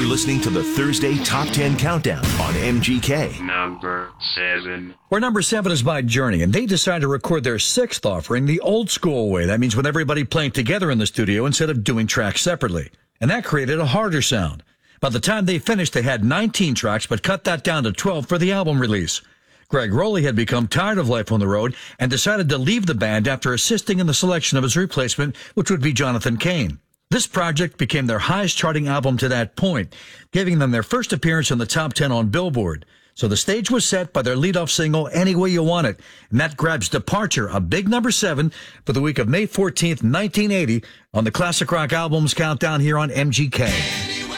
You're listening to the Thursday Top 10 Countdown on MGK. Number 7. Where number 7 is by Journey, and they decided to record their 6th offering the old school way. That means with everybody playing together in the studio instead of doing tracks separately. And that created a harder sound. By the time they finished, they had 19 tracks, but cut that down to 12 for the album release. Greg Rowley had become tired of life on the road and decided to leave the band after assisting in the selection of his replacement, which would be Jonathan Cain. This project became their highest charting album to that point, giving them their first appearance in the top 10 on Billboard. So the stage was set by their leadoff single, Any Way You Want It, and that grabs Departure, a big number 7, for the week of May 14th, 1980, on the Classic Rock Albums Countdown here on MGK.